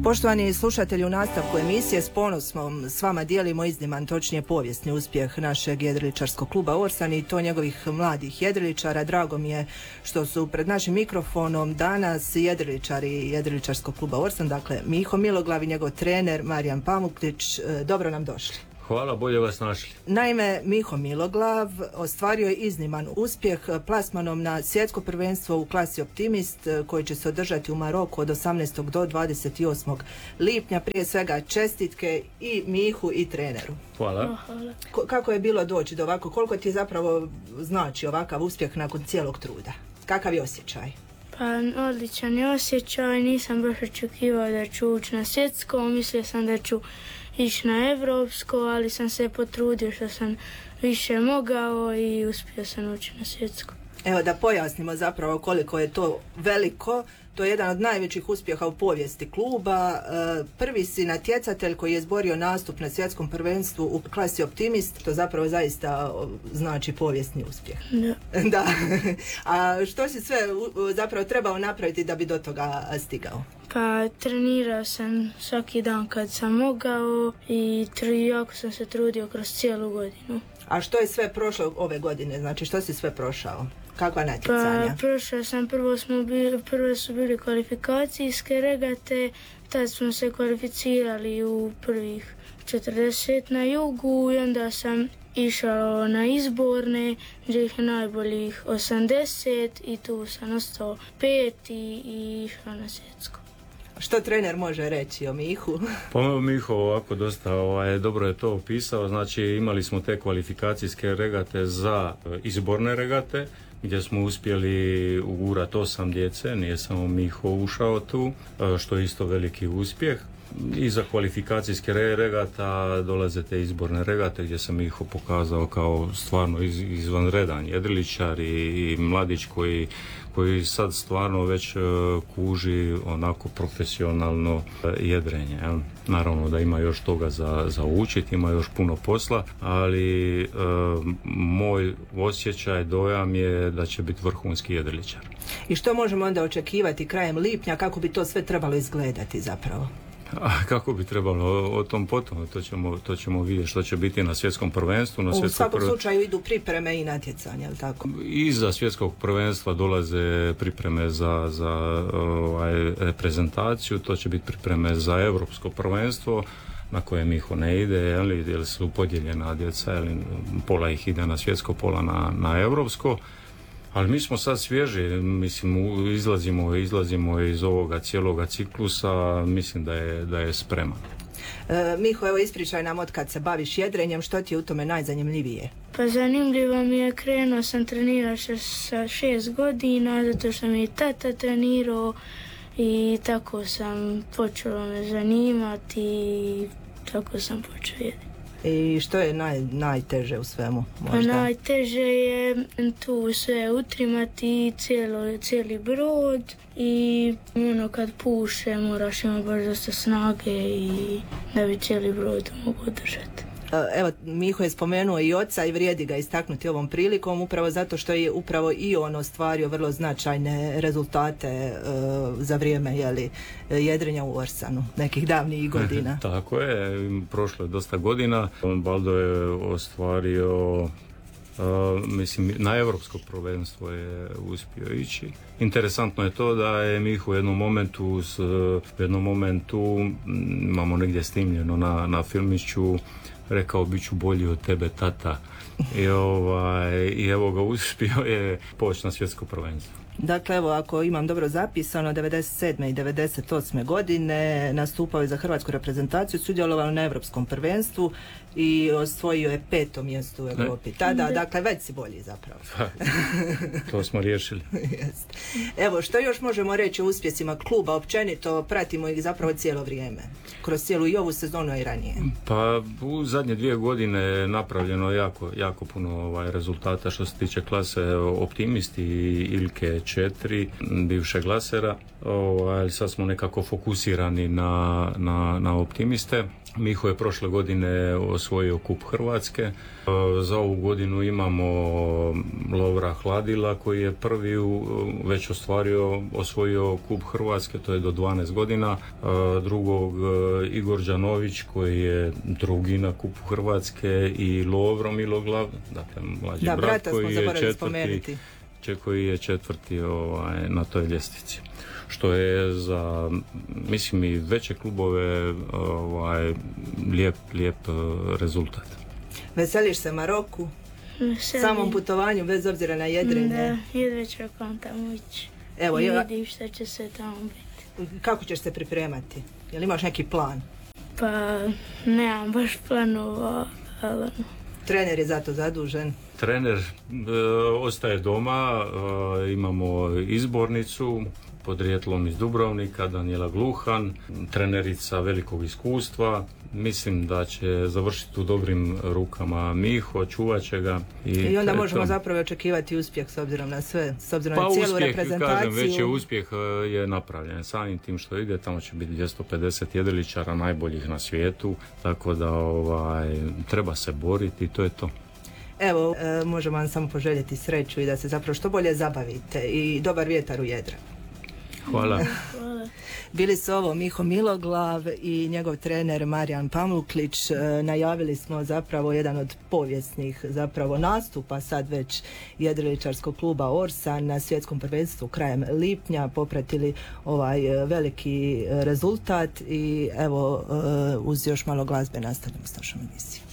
Poštovani slušatelji, u nastavku emisije s ponosom s vama dijelimo izniman, točnije povijesni uspjeh našeg jedriličarskog kluba Orsan i to njegovih mladih jedriličara. Drago mi je što su pred našim mikrofonom danas jedriličari jedriličarskog kluba Orsan, dakle Miho Miloglav i njegov trener Marijan Pamuklić. Dobro nam došli. Hvala, bolje vas našli. Naime, Miho Miloglav ostvario je izniman uspjeh plasmanom na svjetsko prvenstvo u klasi Optimist koji će se održati u Maroku od 18. do 28. lipnja. Prije svega čestitke i Mihu i treneru. Hvala. Kako je bilo doći do ovako? Koliko ti zapravo znači ovakav uspjeh nakon cijelog truda? Kakav je osjećaj? Pa odličan je osjećaj, nisam baš očekivao da ću ući na svjetsko, mislio sam da ću ići na evropsko, ali sam se potrudio što sam više mogao i uspio sam ući na svjetsko. Evo da pojasnimo zapravo koliko je to veliko. To je jedan od najvećih uspjeha u povijesti kluba. Prvi si natjecatelj koji je izborio nastup na svjetskom prvenstvu u klasi Optimist. To zapravo zaista znači povijesni uspjeh. Da. Da. A što si sve zapravo trebao napraviti da bi do toga stigao? Pa trenirao sam svaki dan kad sam mogao i jako sam se trudio kroz cijelu godinu. A što je sve prošlo ove godine? Znači što si sve prošao? Kakva natjecanja? Pa prošao sam, prvo su bili kvalifikacijske regate, tad smo se kvalificirali u prvih 40 na jugu i onda sam išao na izborne, gdje ih je najboljih 80 i tu sam ostao 5 i išao na svjetsko. Što trener može reći o Mihu? Pa Miho ovako dosta dobro je to opisao, znači imali smo te kvalifikacijske regate za izborne regate, gdje smo uspjeli ugurati 8 djece, nije samo Miho ušao tu, što je isto veliki uspjeh. Iza kvalifikacijske regata dolaze te izborne regate gdje sam Miho pokazao kao stvarno izvanredan jedriličar i mladić koji sad stvarno već kuži onako profesionalno jedrenje. Naravno da ima još toga za učiti, ima još puno posla, ali moj osjećaj, dojam je da će biti vrhunski jedriličar. I što možemo onda očekivati krajem lipnja, kako bi to sve trebalo izgledati zapravo? A kako bi trebalo, o tom potom, to ćemo vidjeti što će biti na svjetskom prvenstvu. U svakom slučaju idu pripreme i natjecanja, je li tako? Iza svjetskog prvenstva dolaze pripreme za reprezentaciju, to će biti pripreme za europsko prvenstvo, na koje Miho ne ide, jer su podijeljena djeca, pola ih ide na svjetsko, pola na europsko. Ali mi smo sad svježi, mislim, izlazimo iz ovoga cijeloga ciklusa, mislim da je spreman. Miho, evo ispričaj nam od kad se baviš jedrenjem, što ti je u tome najzanimljivije? Pa zanimljivo mi je, krenuo sam trenirati sa 6 godina, zato što mi je tata trenirao i tako sam počela me zanimati i tako sam počeo jediti. I što je najteže u svemu? Možda? Pa najteže je tu sve utrimati, cijeli brod i kad puše moraš imati baš dosta snage i da bi cijeli brod mogu držati. Evo, Miho je spomenuo i oca i vrijedi ga istaknuti ovom prilikom, upravo zato što je upravo i on ostvario vrlo značajne rezultate za vrijeme jedrenja u Orsanu, nekih davnijih godina. Tako je, prošlo je dosta godina. Baldo je ostvario, mislim, na europsko prvenstvo je uspio ići. Interesantno je to da je Miho u jednom momentu imamo negdje snimljeno na filmiću, rekao bit ću bolji od tebe, tata. I evo ga, uspio je poći na svjetsko prvenstvo. Dakle, evo, ako imam dobro zapisano, 97. i 98. godine nastupao je za hrvatsku reprezentaciju, sudjelovao na europskom prvenstvu i osvojio je 5. mjesto u Europi. Tada, dakle, već si bolji zapravo. To smo riješili. Evo, što još možemo reći o uspjesima kluba općenito, pratimo ih zapravo cijelo vrijeme, kroz cijelu i ovu sezonu i ranije. Pa u zadnje 2 godine je napravljeno jako puno rezultata što se tiče klase Optimisti i Ilke 4 bivšeg Glasera. Sad smo nekako fokusirani na optimiste. Miho je prošle godine osvojio kup Hrvatske. Za ovu godinu imamo Lovra Hladila koji je prvi već osvojio kup Hrvatske, to je do 12 godina. Drugog Igor Đanović koji je drugi na kupu Hrvatske i Lovro Miloglav, dakle mlađi brat koji je četvrti na toj ljestvici. Što je za, mislim, i veće klubove lijep rezultat. Veseliš se Maroku? Samom putovanju, bez obzira na jedrenje? Da, jedva čekam tamo ići. Evo, i vidim šta će se tamo biti. Kako ćeš se pripremati? Jel imaš neki plan? Pa, nemam baš planova, ali... Trener je zato zadužen? Trener ostaje doma, imamo izbornicu, podrijetlom iz Dubrovnika, Danijela Gluhan, trenerica velikog iskustva. Mislim da će završiti u dobrim rukama Miho, čuvat će ga. I onda možemo zapravo očekivati uspjeh s obzirom na sve, s obzirom na cijelu reprezentaciju. Kažem, već je uspjeh je napravljen. Samim tim što ide, tamo će biti 250 jedriličara najboljih na svijetu, tako da treba se boriti i to je to. Evo, možemo vam samo poželjeti sreću i da se zapravo što bolje zabavite i dobar vjetar u jedra. Hvala. Bili su ovo Miho Miloglav i njegov trener Marijan Pamuklić. Najavili smo zapravo jedan od povijesnih zapravo nastupa sad već jedriličarskog kluba Orsan na svjetskom prvenstvu krajem lipnja. Popratili ovaj veliki rezultat i evo uz još malo glazbe nastavljamo s našom emisijom.